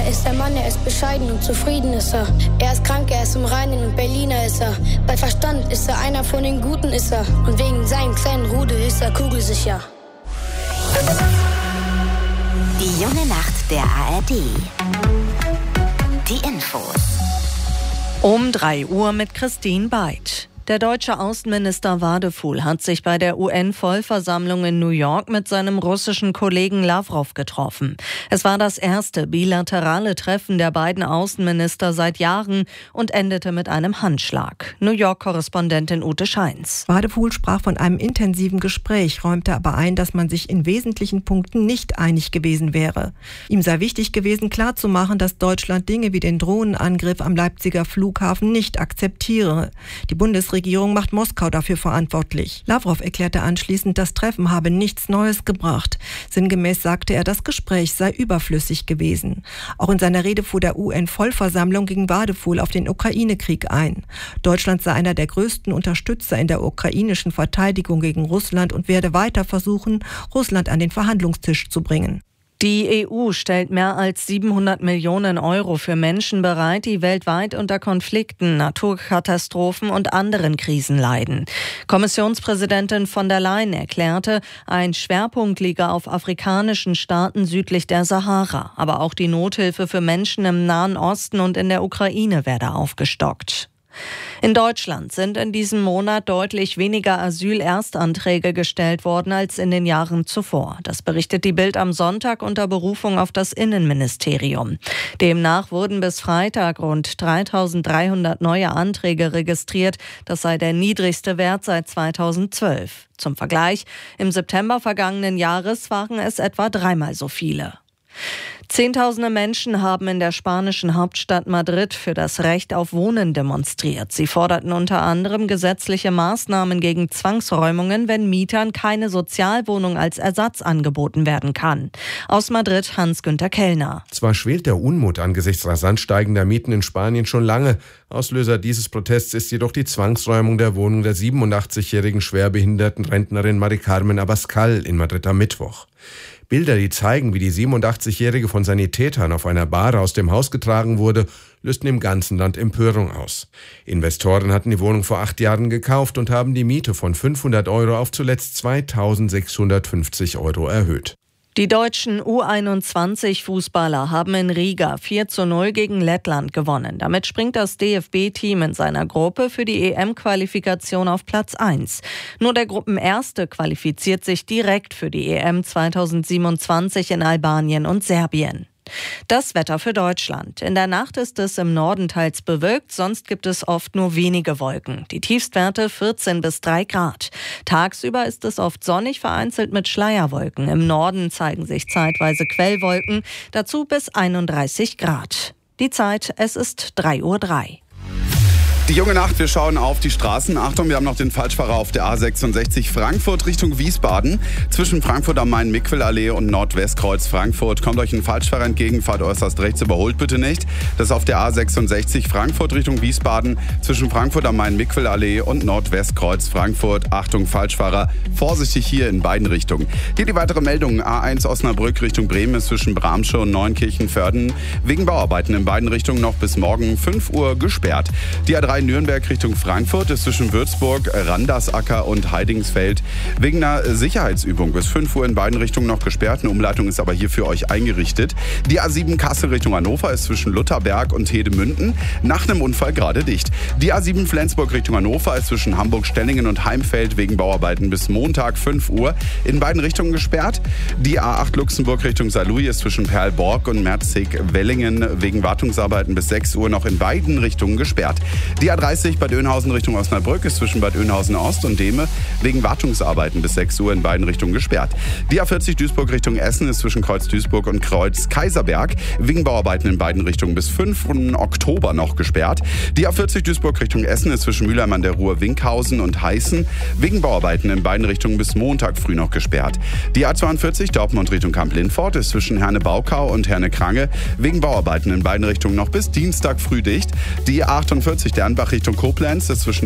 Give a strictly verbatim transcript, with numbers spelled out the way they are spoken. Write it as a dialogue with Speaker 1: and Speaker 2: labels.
Speaker 1: ist der Mann, er ist bescheiden und zufrieden ist er. Er ist krank, er ist im Reinen und Berliner ist er. Bei Verstand ist er einer von den Guten ist er. Und wegen seinem kleinen Rudel ist er kugelsicher.
Speaker 2: Die junge Nacht der A R D. Die Infos.
Speaker 3: Um drei Uhr mit Christine Beid. Der deutsche Außenminister Wadefuhl hat sich bei der U N-Vollversammlung in New York mit seinem russischen Kollegen Lavrov getroffen. Es war das erste bilaterale Treffen der beiden Außenminister seit Jahren und endete mit einem Handschlag. New York-Korrespondentin Ute Scheins.
Speaker 4: Wadefuhl sprach von einem intensiven Gespräch, räumte aber ein, dass man sich in wesentlichen Punkten nicht einig gewesen wäre. Ihm sei wichtig gewesen, klarzumachen, dass Deutschland Dinge wie den Drohnenangriff am Leipziger Flughafen nicht akzeptiere. Die Bundesregierung Die Regierung macht Moskau dafür verantwortlich. Lavrov erklärte anschließend, das Treffen habe nichts Neues gebracht. Sinngemäß sagte er, das Gespräch sei überflüssig gewesen. Auch in seiner Rede vor der U N-Vollversammlung ging Wadefuhl auf den Ukraine-Krieg ein. Deutschland sei einer der größten Unterstützer in der ukrainischen Verteidigung gegen Russland und werde weiter versuchen, Russland an den Verhandlungstisch zu bringen.
Speaker 3: Die E U stellt mehr als siebenhundert Millionen Euro für Menschen bereit, die weltweit unter Konflikten, Naturkatastrophen und anderen Krisen leiden. Kommissionspräsidentin von der Leyen erklärte, ein Schwerpunkt liege auf afrikanischen Staaten südlich der Sahara. Aber auch die Nothilfe für Menschen im Nahen Osten und in der Ukraine werde aufgestockt. In Deutschland sind in diesem Monat deutlich weniger Asylerstanträge gestellt worden als in den Jahren zuvor. Das berichtet die Bild am Sonntag unter Berufung auf das Innenministerium. Demnach wurden bis Freitag rund dreitausenddreihundert neue Anträge registriert. Das sei der niedrigste Wert seit zweitausendzwölf. Zum Vergleich, im September vergangenen Jahres waren es etwa dreimal so viele. Zehntausende Menschen haben in der spanischen Hauptstadt Madrid für das Recht auf Wohnen demonstriert. Sie forderten unter anderem gesetzliche Maßnahmen gegen Zwangsräumungen, wenn Mietern keine Sozialwohnung als Ersatz angeboten werden kann. Aus Madrid Hans-Günther Kellner.
Speaker 5: Zwar schwelt der Unmut angesichts rasant steigender Mieten in Spanien schon lange. Auslöser dieses Protests ist jedoch die Zwangsräumung der Wohnung der siebenundachtzigjährigen schwerbehinderten Rentnerin Mari Carmen Abascal in Madrid am Mittwoch. Bilder, die zeigen, wie die siebenundachtzigjährige von Sanitätern auf einer Bahre aus dem Haus getragen wurde, lösten im ganzen Land Empörung aus. Investoren hatten die Wohnung vor acht Jahren gekauft und haben die Miete von fünfhundert Euro auf zuletzt zweitausendsechshundertfünfzig Euro erhöht.
Speaker 3: Die deutschen U einundzwanzig Fußballer haben in Riga vier zu null gegen Lettland gewonnen. Damit springt das D F B-Team in seiner Gruppe für die E M-Qualifikation auf Platz eins. Nur der Gruppenerste qualifiziert sich direkt für die E M zweitausendsiebenundzwanzig in Albanien und Serbien. Das Wetter für Deutschland. In der Nacht ist es im Norden teils bewölkt, sonst gibt es oft nur wenige Wolken. Die Tiefstwerte vierzehn bis drei Grad. Tagsüber ist es oft sonnig, vereinzelt mit Schleierwolken. Im Norden zeigen sich zeitweise Quellwolken, dazu bis einunddreißig Grad. Die Zeit, es ist drei Uhr drei.
Speaker 6: Die junge Nacht, wir schauen auf die Straßen. Achtung, wir haben noch den Falschfahrer auf der A sechsundsechzig Frankfurt Richtung Wiesbaden. Zwischen Frankfurt am Main-Mikwelallee und Nordwestkreuz Frankfurt kommt euch ein Falschfahrer entgegen, fahrt äußerst rechts, überholt bitte nicht. Das ist auf der A sechsundsechzig Frankfurt Richtung Wiesbaden. Zwischen Frankfurt am Main-Mikwelallee und Nordwestkreuz Frankfurt. Achtung, Falschfahrer, vorsichtig hier in beiden Richtungen. Hier die weitere Meldung. A eins Osnabrück Richtung Bremen ist zwischen Bramsche und Neunkirchen-Vörden wegen Bauarbeiten in beiden Richtungen noch bis morgen fünf Uhr gesperrt. Die A drei Nürnberg Richtung Frankfurt ist zwischen Würzburg, Randersacker und Heidingsfeld wegen einer Sicherheitsübung bis fünf Uhr in beiden Richtungen noch gesperrt. Eine Umleitung ist aber hier für euch eingerichtet. Die A sieben Kassel Richtung Hannover ist zwischen Lutherberg und Hedemünden nach einem Unfall gerade dicht. Die A sieben Flensburg Richtung Hannover ist zwischen Hamburg-Stellingen und Heimfeld wegen Bauarbeiten bis Montag fünf Uhr in beiden Richtungen gesperrt. Die A acht Luxemburg Richtung Saarlouis ist zwischen Perlborg und Merzig-Wellingen wegen Wartungsarbeiten bis sechs Uhr noch in beiden Richtungen gesperrt. Die A dreißig Bad Oeynhausen Richtung Osnabrück ist zwischen Bad Oeynhausen Ost und Dehme wegen Wartungsarbeiten bis sechs Uhr in beiden Richtungen gesperrt. Die A vierzig Duisburg Richtung Essen ist zwischen Kreuz Duisburg und Kreuz Kaiserberg wegen Bauarbeiten in beiden Richtungen bis fünften Oktober noch gesperrt. Die A vierzig Duisburg Richtung Essen ist zwischen Mülheim an der Ruhr, Winkhausen und Heißen wegen Bauarbeiten in beiden Richtungen bis Montag früh noch gesperrt. Die A zweiundvierzig Dortmund Richtung Kamp-Lindfort ist zwischen Herne-Baukau und Herne-Krange wegen Bauarbeiten in beiden Richtungen noch bis Dienstag früh dicht. Die A achtundvierzig Dernbach Richtung Koblenz ist zwischen